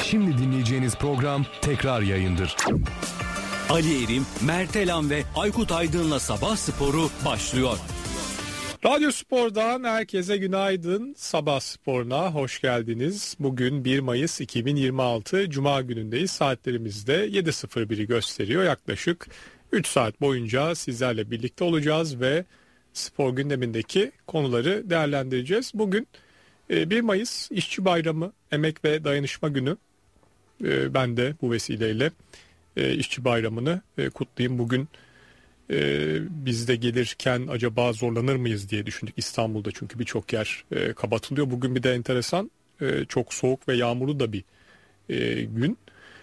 Şimdi dinleyeceğiniz program tekrar yayındır. Ali Erim, Mert Elan ve Aykut Aydın'la Sabah Sporu başlıyor. Radyo Spor'dan herkese günaydın. Sabah Spor'una hoş geldiniz. Bugün 1 Mayıs 2026 Cuma günündeyiz. Saatlerimizde 7.01'i gösteriyor. Yaklaşık 3 saat boyunca sizlerle birlikte olacağız ve spor gündemindeki konuları değerlendireceğiz. Bugün 1 Mayıs İşçi Bayramı, Emek ve Dayanışma Günü. Ben de bu vesileyle İşçi Bayramı'nı kutlayayım. Bugün biz de gelirken acaba zorlanır mıyız diye düşündük İstanbul'da, çünkü birçok yer kapatılıyor. Bugün bir de enteresan, çok soğuk ve yağmurlu da bir gün.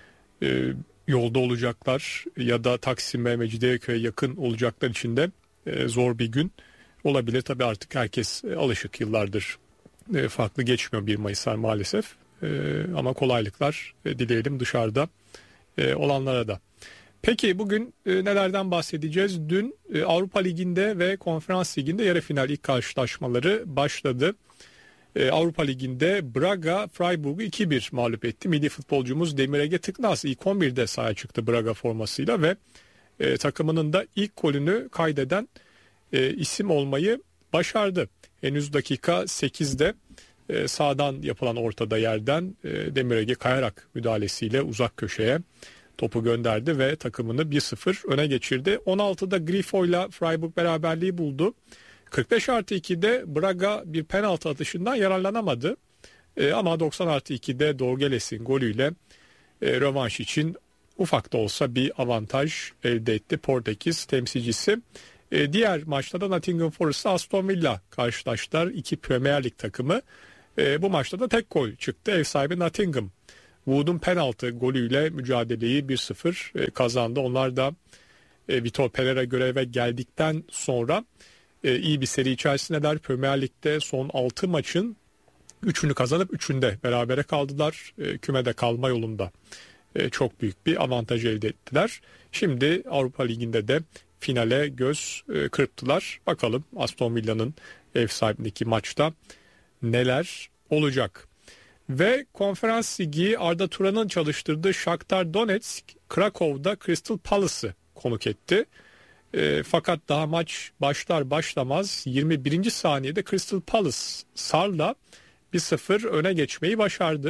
Yolda olacaklar ya da Taksim'e, Mecidiyeköy'e yakın olacaklar için de zor bir gün olabilir. Tabii artık herkes alışık, yıllardır farklı geçmiyor 1 Mayıs'lar maalesef. Ama kolaylıklar dileyelim dışarıda olanlara da. Peki bugün nelerden bahsedeceğiz? Dün Avrupa Ligi'nde ve Konferans Ligi'nde yarı final ilk karşılaşmaları başladı. Avrupa Ligi'nde Braga Freiburg'u 2-1 mağlup etti. Milli futbolcumuz Demir Ege Tıknaz ilk 11'de sahaya çıktı Braga formasıyla ve takımının da ilk golünü kaydeden isim olmayı başardı. Henüz dakika 8'de sağdan yapılan ortada yerden Demir Ege kayarak müdahalesiyle uzak köşeye topu gönderdi ve takımını 1-0 öne geçirdi. 16'da Grifo'yla Freiburg beraberliği buldu. 45+2'de Braga bir penaltı atışından yararlanamadı. Ama 90+2'de Dorgeles'in golüyle rövanş için ufak da olsa bir avantaj elde etti Portekiz temsilcisi. Diğer maçta da Nottingham Forest'la Aston Villa karşılaştılar. İki Premier Lig takımı. Bu maçta da tek gol çıktı. Ev sahibi Nottingham Wood'un penaltı golüyle mücadeleyi 1-0 kazandı. Onlar da Vitor Pereira göreve geldikten sonra iyi bir seri içerisindeler. Premier Lig'de son 6 maçın 3'ünü kazanıp 3'ünde berabere kaldılar. Kümede kalma yolunda çok büyük bir avantaj elde ettiler. Şimdi Avrupa Ligi'nde de finale göz kırptılar. Bakalım Aston Villa'nın ev sahipliğindeki maçta neler olacak. Ve Konferans Ligi Arda Turan'ın çalıştırdığı Shakhtar Donetsk Krakow'da Crystal Palace'ı konuk etti. Fakat daha maç başlar başlamaz 21. saniyede Crystal Palace Sar'la 1-0 öne geçmeyi başardı.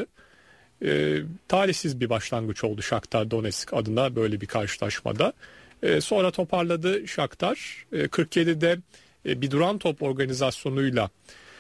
Talihsiz bir başlangıç oldu Shakhtar Donetsk adına böyle bir karşılaşmada. Sonra toparladı Shakhtar. 47'de bir duran top organizasyonuyla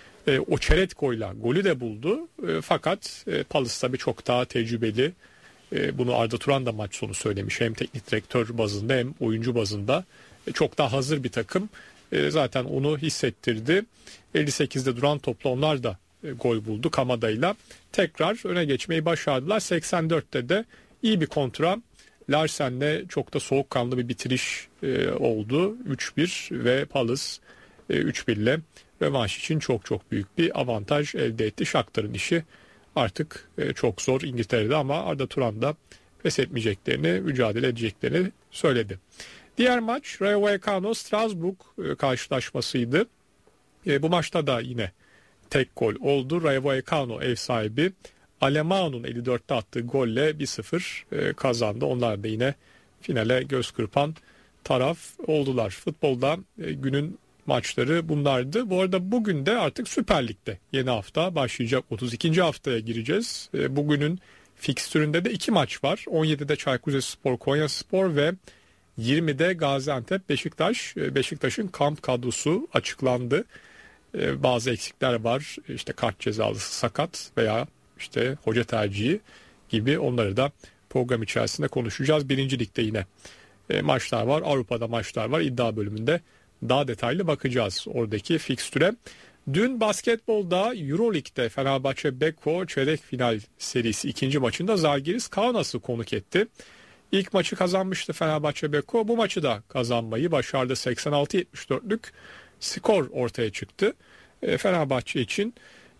Oçeretko'yla golü de buldu. Fakat Palace tabii çok daha tecrübeli. Bunu Arda Turan da maç sonu söylemiş. Hem teknik direktör bazında hem oyuncu bazında çok daha hazır bir takım. Zaten onu hissettirdi. 58'de duran topla onlar da gol buldu Kamada'yla. Tekrar öne geçmeyi başardılar. 84'te de iyi bir kontra. Larsen'le çok da soğukkanlı bir bitiriş oldu. 3-1 ve Palace 3-1 ile rövanş için çok büyük bir avantaj elde etti. Shakhtar'ın işi artık çok zor İngiltere'de ama Arda Turan da pes etmeyeceklerini, mücadele edeceklerini söyledi. Diğer maç Rayo Vallecano Strasbourg karşılaşmasıydı. Bu maçta da yine tek gol oldu. Rayo Vallecano ev sahibi Alemano'nun 54'te attığı golle 1-0 kazandı. Onlar da yine finale göz kırpan taraf oldular. Futbolda günün maçları bunlardı. Bu arada bugün de artık Süper Lig'de yeni hafta başlayacak. 32. haftaya gireceğiz. Bugünün fikstüründe de 2 maç var. 17'de Çaykur Rizespor Konyaspor ve 20'de Gaziantep Beşiktaş. Beşiktaş'ın kamp kadrosu açıklandı. Bazı eksikler var. İşte kart cezalısı, sakat veya işte hoca tercihi gibi, onları da program içerisinde konuşacağız. 1. Lig'de yine maçlar var. Avrupa'da maçlar var. İddia bölümünde daha detaylı bakacağız oradaki fikstüre. Dün basketbolda Euroleague'de Fenerbahçe Beko çeyrek final serisi 2. maçında Zalgiris Kaunas'ı konuk etti. İlk maçı kazanmıştı Fenerbahçe Beko. Bu maçı da kazanmayı başardı. 86-74'lük skor ortaya çıktı. Fenerbahçe için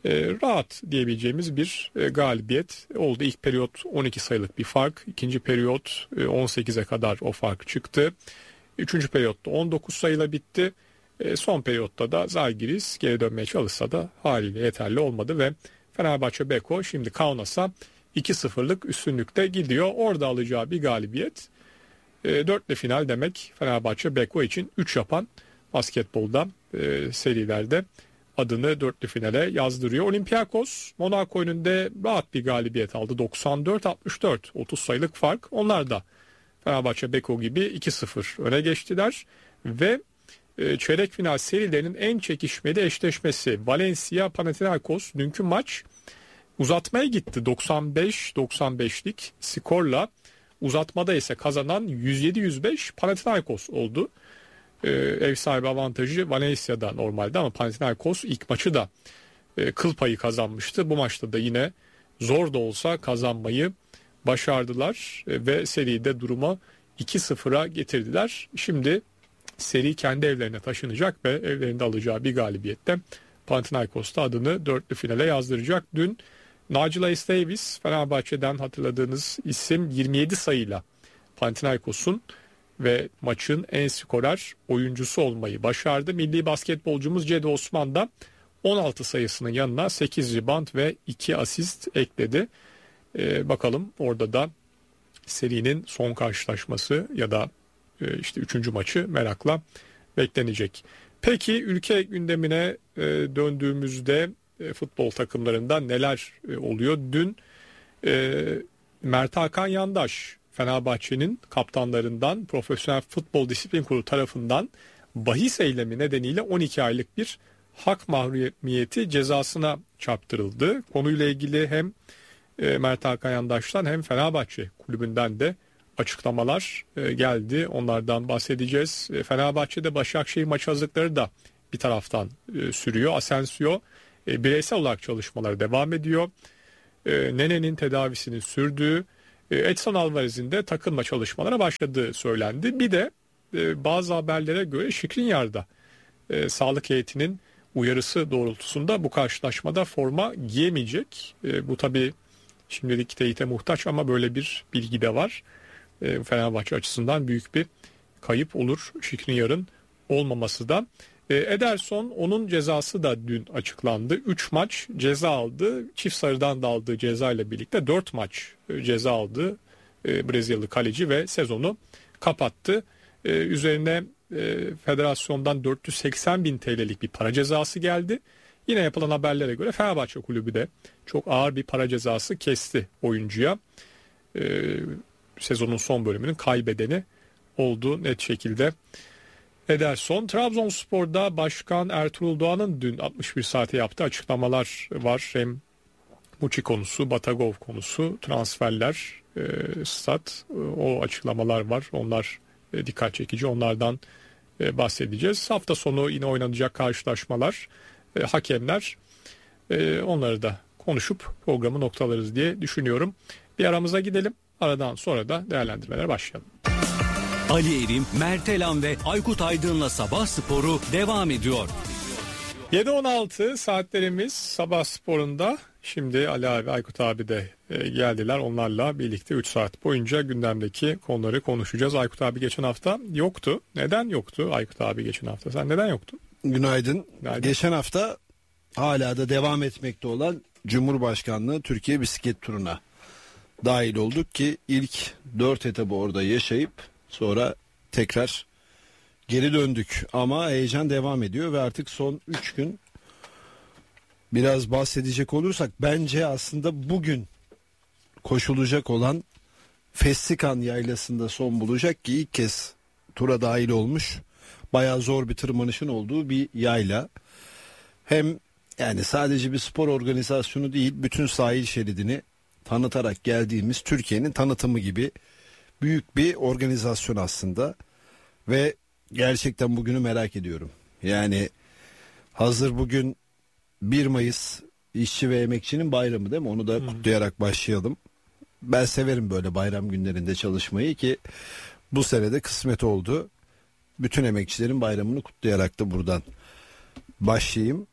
rahat diyebileceğimiz bir galibiyet oldu. İlk periyot 12 sayılık bir fark. İkinci periyot 18'e kadar o fark çıktı. Üçüncü periyotta 19 sayıyla bitti. Son periyotta da Zalgiris geri dönmeye çalışsa da haliyle yeterli olmadı ve Fenerbahçe Beko şimdi Kaunas'a 2-0'lık üstünlükte gidiyor. Orada alacağı bir galibiyet 4'lü final demek. Fenerbahçe Beko için 3 yapan basketbolda serilerde adını 4'lü finale yazdırıyor. Olympiakos Monaco önünde rahat bir galibiyet aldı. 94-64, 30 sayılık fark. Onlar da Fenerbahçe Beko gibi 2-0 öne geçtiler ve çeyrek final serilerinin en çekişmeli eşleşmesi Valencia Panathinaikos, dünkü maç uzatmaya gitti. 95-95'lik skorla uzatmada ise kazanan 107-105 Panathinaikos oldu. Ev sahibi avantajı Valencia'da normalde ama Panathinaikos ilk maçı da kıl payı kazanmıştı. Bu maçta da yine zor da olsa kazanmayı başardılar ve seride duruma 2-0'a getirdiler. Şimdi seri kendi evlerine taşınacak ve evlerinde alacağı bir galibiyette Panathinaikos'ta adını 4'lü finale yazdıracak. Dün Nigel Hayes-Davis, Fenerbahçe'den hatırladığınız isim, 27 sayıyla Panathinaikos'un ve maçın en skorer oyuncusu olmayı başardı. Milli basketbolcumuz Cedi Osman da 16 sayısının yanına 8 rebound ve 2 asist ekledi. Bakalım orada da serinin son karşılaşması ya da işte 3. maçı merakla beklenecek. Peki ülke gündemine döndüğümüzde futbol takımlarında neler oluyor? Dün Mert Hakan Yandaş, Fenerbahçe'nin kaptanlarından, Profesyonel Futbol Disiplin Kurulu tarafından bahis eylemi nedeniyle 12 aylık bir hak mahrumiyeti cezasına çarptırıldı. Konuyla ilgili hem Mert Hakan Yandaş'tan hem Fenerbahçe kulübünden de açıklamalar geldi. Onlardan bahsedeceğiz. Fenerbahçe'de Başakşehir maçı hazırlıkları da bir taraftan sürüyor. Asensio bireysel olarak çalışmaları devam ediyor. Nene'nin tedavisinin sürdüğü, Edson Alvarez'in de takılma çalışmalara başladığı söylendi. Bir de bazı haberlere göre Skriniar'da sağlık heyetinin uyarısı doğrultusunda bu karşılaşmada forma giyemeyecek. Bu tabii şimdilik teyite muhtaç ama böyle bir bilgi de var. Fenerbahçe açısından büyük bir kayıp olur Skriniar'ın olmaması da. Ederson, onun cezası da dün açıklandı. 3 maç ceza aldı. Çift sarıdan da aldığı ceza ile birlikte 4 maç ceza aldı Brezilyalı kaleci ve sezonu kapattı. Üzerine federasyondan 480.000 TL'lik bir para cezası geldi. Yine yapılan haberlere göre Fenerbahçe kulübü de çok ağır bir para cezası kesti oyuncuya. Sezonun son bölümünün kaybedeni oldu net şekilde Ederson. Trabzonspor'da Başkan Ertuğrul Doğan'ın dün 61 saate yaptığı açıklamalar var. Hem Muçi konusu, Batagov konusu, transferler, stat, o açıklamalar var. Onlar dikkat çekici. Onlardan bahsedeceğiz. Hafta sonu yine oynanacak karşılaşmalar, hakemler, onları da konuşup programı noktalarız diye düşünüyorum. Bir aramıza gidelim. Aradan sonra da değerlendirmelere başlayalım. Ali Erim, Mert Elan ve Aykut Aydın'la Sabah Sporu devam ediyor. 7.16 saatlerimiz Sabah Sporu'nda. Şimdi Ali abi, Aykut abi de geldiler. Onlarla birlikte 3 saat boyunca gündemdeki konuları konuşacağız. Aykut abi geçen hafta yoktu. Neden yoktu Aykut abi geçen hafta? Sen neden yoktun? Günaydın. Geçen hafta hala da devam etmekte olan Cumhurbaşkanlığı Türkiye Bisiklet Turu'na dahil olduk ki ilk 4 etabı orada yaşayıp sonra tekrar geri döndük. Ama heyecan devam ediyor ve artık son 3 gün biraz bahsedecek olursak bence aslında bugün koşulacak olan Festikan Yaylası'nda son bulacak ki ilk kez tura dahil olmuş. Bayağı zor bir tırmanışın olduğu bir yayla. Hem yani sadece bir spor organizasyonu değil, bütün sahil şeridini tanıtarak geldiğimiz Türkiye'nin tanıtımı gibi büyük bir organizasyon aslında. Ve gerçekten bugünü merak ediyorum. Yani hazır bugün 1 Mayıs işçi ve emekçinin bayramı değil mi? Onu da kutlayarak başlayalım. Ben severim böyle bayram günlerinde çalışmayı ki bu sene de kısmet oldu. Bütün emekçilerin bayramını kutlayarak da buradan başlayayım.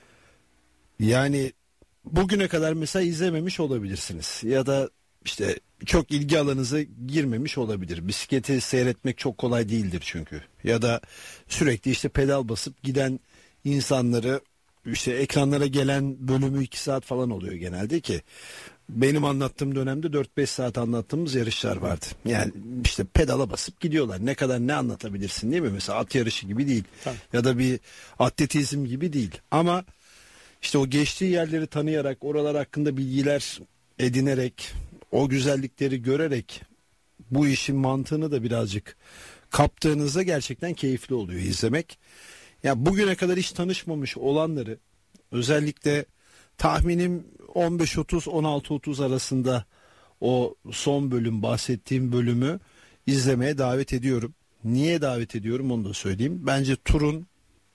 Yani bugüne kadar mesela izlememiş olabilirsiniz ya da işte çok ilgi alanınıza girmemiş olabilir. Bisikleti seyretmek çok kolay değildir çünkü. Ya da sürekli işte pedal basıp giden insanları, işte ekranlara gelen bölümü 2 saat falan oluyor genelde ki benim anlattığım dönemde 4-5 saat anlattığımız yarışlar vardı. Yani işte pedala basıp gidiyorlar. Ne kadar ne anlatabilirsin değil mi? Mesela at yarışı gibi değil. Tabii. Ya da bir atletizm gibi değil. Ama işte o geçtiği yerleri tanıyarak, oralar hakkında bilgiler edinerek, o güzellikleri görerek bu işin mantığını da birazcık kaptığınızda gerçekten keyifli oluyor izlemek. Ya bugüne kadar hiç tanışmamış olanları, özellikle tahminim 15-30 16-30 arasında o son bölüm, bahsettiğim bölümü izlemeye davet ediyorum. Niye davet ediyorum onu da söyleyeyim. Bence turun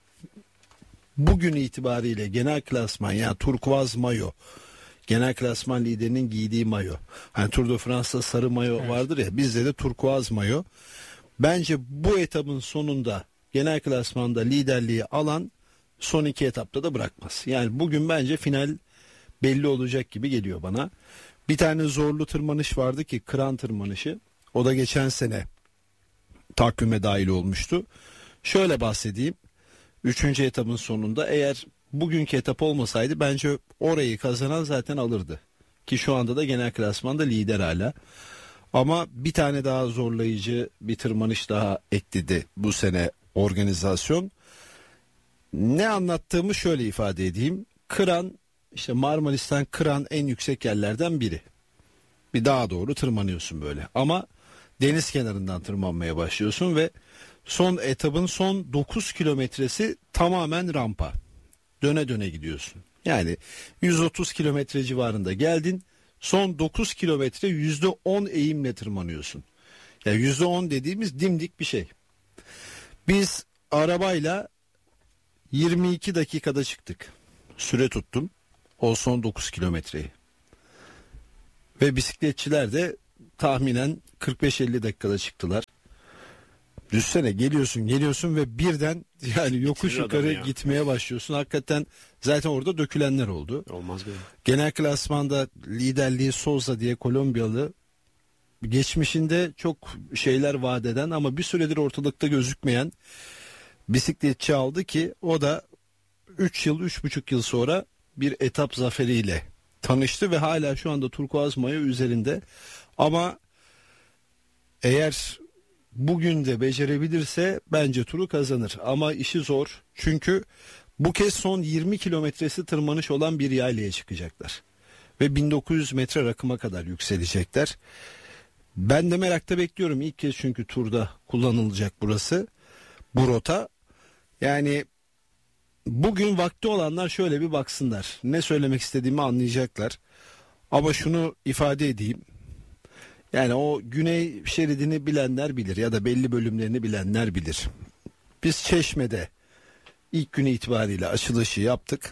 bugün itibariyle genel klasman, yani turkuaz mayo, genel klasman liderinin giydiği mayo. Hani Tour de France'da sarı mayo vardır ya, bizde de turkuaz mayo. Bence bu etapın sonunda genel klasmanda liderliği alan son iki etapta da bırakmaz. Yani bugün bence final belli olacak gibi geliyor bana. Bir tane zorlu tırmanış vardı ki, kran tırmanışı. O da geçen sene takvime dahil olmuştu. Şöyle bahsedeyim. 3. etapın sonunda eğer bugünkü etap olmasaydı bence orayı kazanan zaten alırdı. Ki şu anda da genel klasmanda lider hala. Ama bir tane daha zorlayıcı bir tırmanış daha ekledi bu sene organizasyon. Ne anlattığımı şöyle ifade edeyim. Kıran, işte Marmaris'ten Kıran en yüksek yerlerden biri. Bir dağa doğru tırmanıyorsun böyle. Ama deniz kenarından tırmanmaya başlıyorsun ve son etapın son 9 kilometresi tamamen rampa. Döne döne gidiyorsun. Yani 130 kilometre civarında geldin. Son 9 kilometre %10 eğimle tırmanıyorsun. Yani %10 dediğimiz dimdik bir şey. Biz arabayla 22 dakikada çıktık. Süre tuttum. O son 9 kilometreyi. Ve bisikletçiler de tahminen 45-50 dakikada çıktılar. Düşsene, geliyorsun ve birden yani yokuş yukarı gitmeye başlıyorsun. Hakikaten zaten orada dökülenler oldu. Olmaz mı? Genel klasmanda liderliği Souza diye Kolombiyalı, geçmişinde çok şeyler vaat eden ama bir süredir ortalıkta gözükmeyen bisikletçi aldı ki o da 3,5 yıl sonra bir etap zaferiyle tanıştı ve hala şu anda turkuaz mayo üzerinde. Ama eğer bugün de becerebilirse bence turu kazanır. Ama işi zor. Çünkü bu kez son 20 kilometresi tırmanış olan bir yaylaya çıkacaklar. Ve 1900 metre rakıma kadar yükselecekler. Ben de merakla bekliyorum. İlk kez çünkü turda kullanılacak burası. Bu rota. Yani bugün vakti olanlar şöyle bir baksınlar. Ne söylemek istediğimi anlayacaklar. Ama şunu ifade edeyim. Yani o güney şeridini bilenler bilir ya da belli bölümlerini bilenler bilir. Biz Çeşme'de ilk günü itibariyle açılışı yaptık.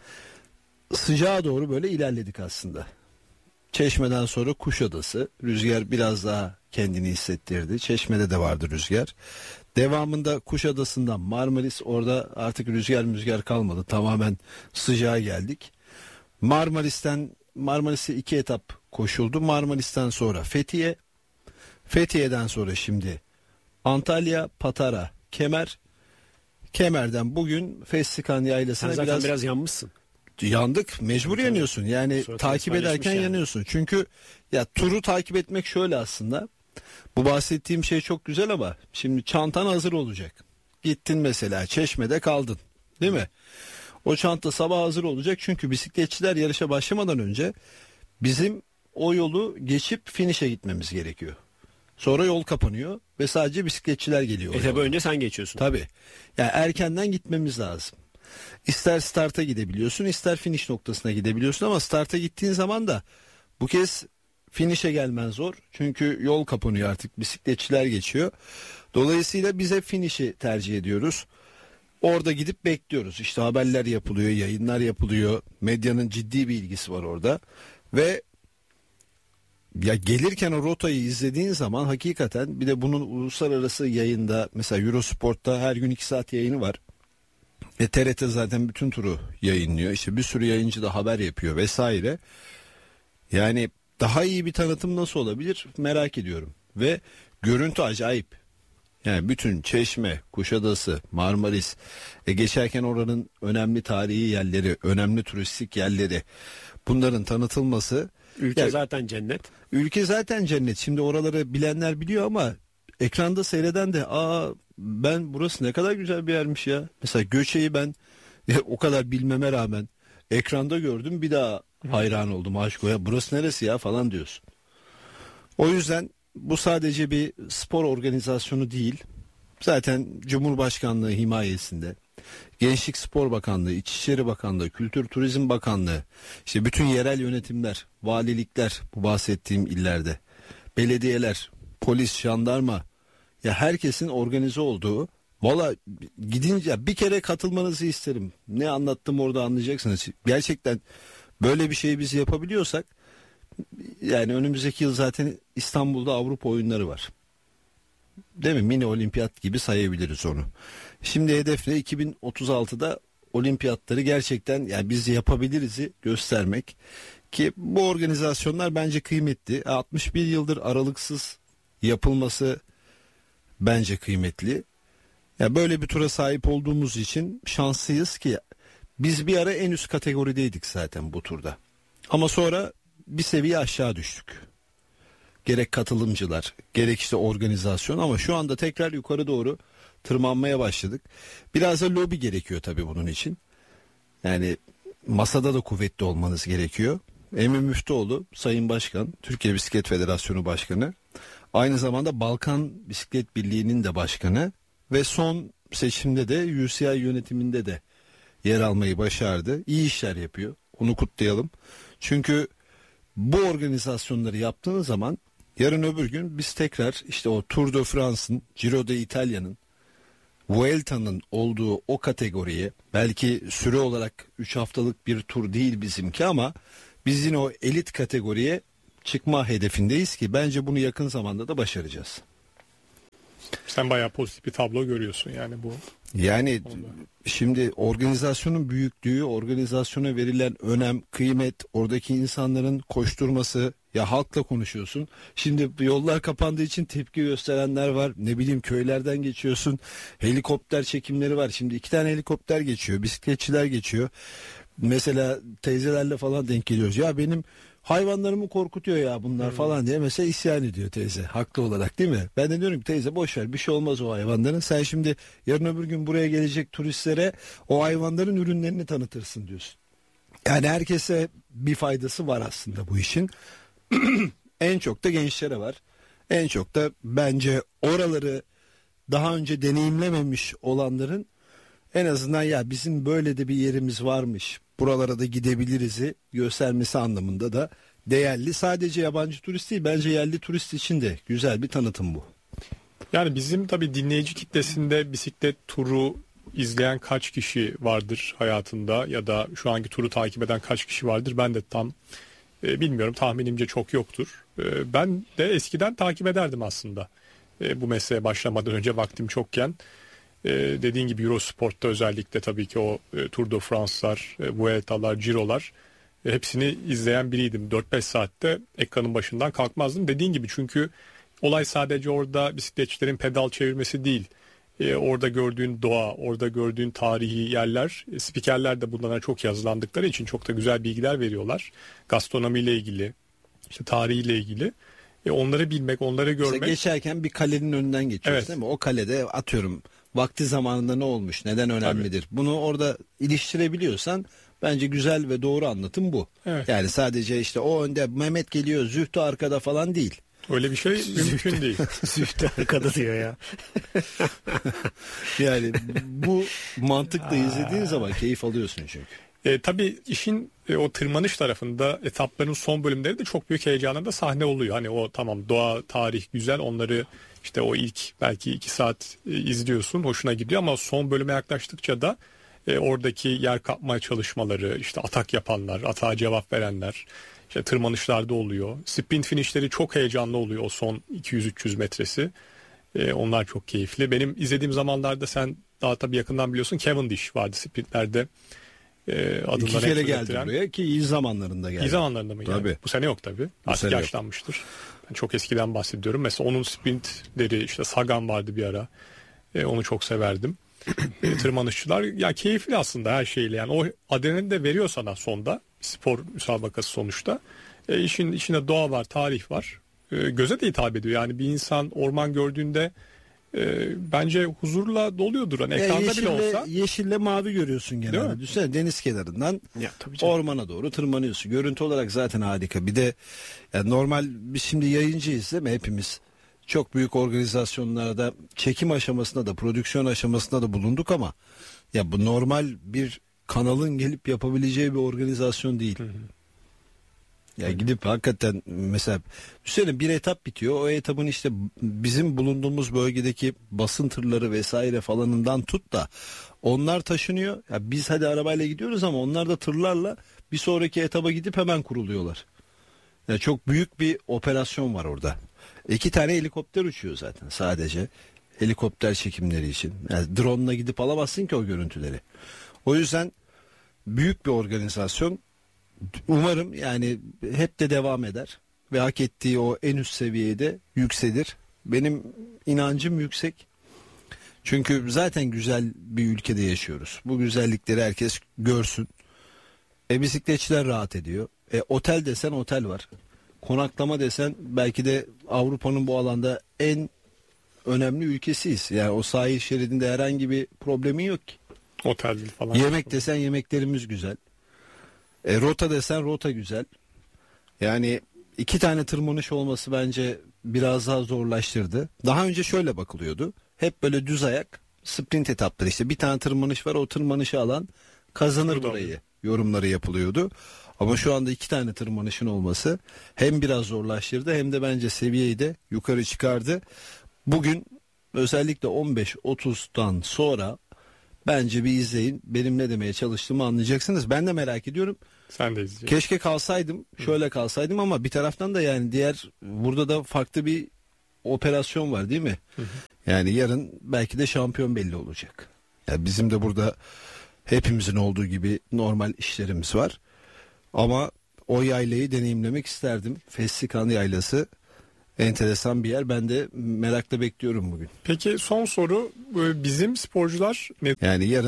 Sıcağa doğru böyle ilerledik aslında. Çeşme'den sonra Kuşadası. Rüzgar biraz daha kendini hissettirdi. Çeşme'de de vardı rüzgar. Devamında Kuşadası'ndan Marmaris, orada artık rüzgar kalmadı. Tamamen sıcağa geldik. Marmaris'e 2 etap koşuldu. Marmaris'ten sonra Fethiye. Fethiye'den sonra şimdi Antalya, Patara, Kemer. Kemer'den bugün Festikan Yaylası'na Sen zaten biraz yanmışsın. Yandık, mecbur yanıyorsun. Yani Sonra takip ederken yani. yanıyorsun. Çünkü ya turu takip etmek şöyle aslında. Bu bahsettiğim şey çok güzel ama şimdi çantan hazır olacak. Gittin mesela Çeşme'de kaldın, değil mi? O çanta sabah hazır olacak çünkü bisikletçiler yarışa başlamadan önce bizim o yolu geçip finişe gitmemiz gerekiyor. Sonra yol kapanıyor ve sadece bisikletçiler geliyor. Tabii önce sen geçiyorsun. Tabii. Yani erkenden gitmemiz lazım. İster starta gidebiliyorsun, ister finish noktasına gidebiliyorsun ama starta gittiğin zaman da bu kez finish'e gelmen zor. Çünkü yol kapanıyor, artık bisikletçiler geçiyor. Dolayısıyla biz hep finish'i tercih ediyoruz. Orada gidip bekliyoruz. İşte haberler yapılıyor, yayınlar yapılıyor. Medyanın ciddi bir ilgisi var orada. Ve ya gelirken o rotayı izlediğin zaman hakikaten, bir de bunun uluslararası yayında, mesela Eurosport'ta her gün 2 saat yayını var. TRT zaten bütün turu yayınlıyor. İşte bir sürü yayıncı da haber yapıyor vesaire. Yani daha iyi bir tanıtım nasıl olabilir merak ediyorum. Ve görüntü acayip. Yani bütün Çeşme, Kuşadası, Marmaris, geçerken oranın önemli tarihi yerleri, önemli turistik yerleri, bunların tanıtılması. Ülke zaten cennet. Ülke zaten cennet. Şimdi oraları bilenler biliyor ama ekranda seyreden de ben burası ne kadar güzel bir yermiş ya. Mesela Göçe'yi ben o kadar bilmeme rağmen ekranda gördüm, bir daha hayran oldum, aşk ya burası neresi ya falan diyorsun. O yüzden bu sadece bir spor organizasyonu değil. Zaten Cumhurbaşkanlığı himayesinde Gençlik Spor Bakanlığı, İçişleri Bakanlığı, Kültür Turizm Bakanlığı, işte bütün yerel yönetimler, valilikler, bu bahsettiğim illerde, belediyeler, polis, jandarma, ya herkesin organize olduğu, valla gidince bir kere katılmanızı isterim. Ne anlattım orada anlayacaksınız. Gerçekten böyle bir şeyi biz yapabiliyorsak, yani önümüzdeki yıl zaten İstanbul'da Avrupa oyunları var. Değil mi? Mini olimpiyat gibi sayabiliriz onu. Şimdi hedefle 2036'da olimpiyatları gerçekten yani biz yapabiliriz'i göstermek. Ki bu organizasyonlar bence kıymetli. 61 yıldır aralıksız yapılması bence kıymetli. Ya böyle bir tura sahip olduğumuz için şanslıyız ki biz bir ara en üst kategorideydik zaten bu turda. Ama sonra bir seviye aşağı düştük. Gerek katılımcılar, gerek işte organizasyon, ama şu anda tekrar yukarı doğru tırmanmaya başladık. Biraz da lobi gerekiyor tabii bunun için. Yani masada da kuvvetli olmanız gerekiyor. Emin Müftüoğlu, Sayın Başkan, Türkiye Bisiklet Federasyonu Başkanı, aynı zamanda Balkan Bisiklet Birliği'nin de başkanı ve son seçimde de UCI yönetiminde de yer almayı başardı. İyi işler yapıyor. Onu kutlayalım. Çünkü bu organizasyonları yaptığınız zaman yarın öbür gün biz tekrar işte o Tour de France'ın, Giro d'Italia'nın, Vuelta'nın olduğu o kategoriye, belki süre olarak 3 haftalık bir tur değil bizimki ama biz yine o elit kategoriye çıkma hedefindeyiz ki bence bunu yakın zamanda da başaracağız. Sen bayağı pozitif bir tablo görüyorsun yani bu. Yani onda. Şimdi organizasyonun büyüklüğü, organizasyona verilen önem, kıymet, oradaki insanların koşturması, ya halkla konuşuyorsun. Şimdi yollar kapandığı için tepki gösterenler var. Ne bileyim, köylerden geçiyorsun. Helikopter çekimleri var. Şimdi 2 tane helikopter geçiyor. Bisikletçiler geçiyor. Mesela teyzelerle falan denk geliyoruz. Ya benim hayvanlarımı korkutuyor ya bunlar falan diye mesela isyan ediyor teyze. Haklı olarak, değil mi? Ben de diyorum ki teyze boş ver, bir şey olmaz o hayvanların. Sen şimdi yarın öbür gün buraya gelecek turistlere o hayvanların ürünlerini tanıtırsın diyorsun. Yani herkese bir faydası var aslında bu işin. En çok da gençlere var. En çok da bence oraları daha önce deneyimlememiş olanların en azından ya bizim böyle de bir yerimiz varmış, buralara da gidebiliriz'i göstermesi anlamında da değerli. Sadece yabancı turist değil, bence yerli turist için de güzel bir tanıtım bu. Yani bizim tabii dinleyici kitlesinde bisiklet turu izleyen kaç kişi vardır hayatında ya da şu anki turu takip eden kaç kişi vardır ben de tam bilmiyorum, tahminimce çok yoktur. Ben de eskiden takip ederdim aslında. Bu mesleğe başlamadan önce vaktim çokken. Dediğin gibi Eurosport'ta özellikle tabii ki o Tour de France'lar, Vuelta'lar, Ciro'lar hepsini izleyen biriydim. 4-5 saatte ekranın başından kalkmazdım. Dediğin gibi, çünkü olay sadece orada bisikletçilerin pedal çevirmesi değil. Orada gördüğün doğa, orada gördüğün tarihi yerler, spikerler de bunlara çok yazılandıkları için çok da güzel bilgiler veriyorlar. Gastronomiyle ilgili, işte tarihiyle ilgili. Onları bilmek, onları görmek. İşte geçerken bir kalenin önünden geçiyoruz, evet, değil mi? O kalede atıyorum vakti zamanında ne olmuş, neden önemlidir? Tabii. Bunu orada iliştirebiliyorsan bence güzel ve doğru anlatım bu. Evet. Yani sadece işte o önde Mehmet geliyor, Zühtü arkada falan değil. Öyle bir şey mümkün değil. Zühtü arkada diyor ya. Yani bu mantıkla izlediğin zaman keyif alıyorsun çünkü. Tabii işin o tırmanış tarafında etapların son bölümleri de çok büyük heyecana da sahne oluyor. Hani o tamam, doğa, tarih güzel, onları işte o ilk belki 2 saat izliyorsun, hoşuna gidiyor ama son bölüme yaklaştıkça da oradaki yer kapma çalışmaları, işte atak yapanlar, atağa cevap verenler, işte tırmanışlarda oluyor. Sprint finişleri çok heyecanlı oluyor, o son 200-300 metresi. Onlar çok keyifli. Benim izlediğim zamanlarda, sen daha tabii yakından biliyorsun, Cavendish vardı sprintlerde. adından 2 kere söz geldi ettiren. buraya ki iyi zamanlarında geldi. İyi zamanlarında mı geldi? Tabii. Bu sene yok tabii. Bu Artık sene yok. yaşlanmıştır. Ben çok eskiden bahsediyorum. Mesela onun sprintleri, işte Sagan vardı bir ara. Onu çok severdim. Tırmanışçılar ya keyifli aslında her şeyle. Yani o adrenalini de veriyor sana sonda. Spor müsabakası sonuçta. İşin içinde doğa var, tarih var. Göze de hitap ediyor. Yani bir insan orman gördüğünde bence huzurla doluyordur. Hani ekranda bile olsa. Yeşille mavi görüyorsun Değil genelde. mi? Düşünsene deniz kenarından Ya, tabii canım. ormana doğru tırmanıyorsun. Görüntü olarak zaten harika. Bir de yani normal biz şimdi yayıncıyız değil mi hepimiz? Çok büyük organizasyonlarda çekim aşamasında da prodüksiyon aşamasında da bulunduk ama ya bu normal bir kanalın gelip yapabileceği bir organizasyon değil. Ya gidip hakikaten mesela düşünsene bir etap bitiyor. O etapın işte bizim bulunduğumuz bölgedeki basın tırları vesaire falanından tut da onlar taşınıyor. Ya biz hadi arabayla gidiyoruz ama onlar da tırlarla bir sonraki etaba gidip hemen kuruluyorlar. Ya çok büyük bir operasyon var orada. 2 tane helikopter uçuyor zaten sadece. Helikopter çekimleri için. Yani drone'la gidip alamazsın ki o görüntüleri. O yüzden büyük bir organizasyon. Umarım yani hep de devam eder ve hak ettiği o en üst seviyede yükselir. Benim inancım yüksek. Çünkü zaten güzel bir ülkede yaşıyoruz. Bu güzellikleri herkes görsün. Bisikletçiler rahat ediyor. Otel desen otel var. Konaklama desen belki de Avrupa'nın bu alanda en önemli ülkesiyiz. Yani o sahil şeridinde herhangi bir problemin yok ki. Otel falan. Yemek desen yemeklerimiz güzel. Rota desen rota güzel. Yani 2 tane tırmanış olması bence biraz daha zorlaştırdı. Daha önce şöyle bakılıyordu. Hep böyle düz ayak sprint etapları, işte bir tane tırmanış var, o tırmanışı alan kazanır Burada burayı oluyor. yorumları yapılıyordu. Ama şu anda 2 tane tırmanışın olması hem biraz zorlaştırdı hem de bence seviyeyi de yukarı çıkardı. Bugün özellikle 15-30'dan sonra bence bir izleyin. Benim ne demeye çalıştığımı anlayacaksınız. Ben de merak ediyorum. Sen de izleyeceksin. Keşke kalsaydım, şöyle kalsaydım ama bir taraftan da yani burada da farklı bir operasyon var değil mi? Yani yarın belki de şampiyon belli olacak. Yani bizim de burada hepimizin olduğu gibi normal işlerimiz var. Ama o yaylayı deneyimlemek isterdim. Festikan Yaylası enteresan bir yer. Ben de merakla bekliyorum bugün. Peki son soru, bizim sporcular ne Yani yarın